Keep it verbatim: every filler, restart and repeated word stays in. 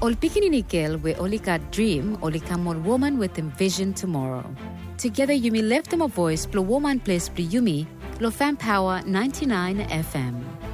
Ol pikininikil we olika dream olika more woman with envision tomorrow. Together Yumi left them a voice, plo woman place plo Yumi, lo fan power ninety-nine F M.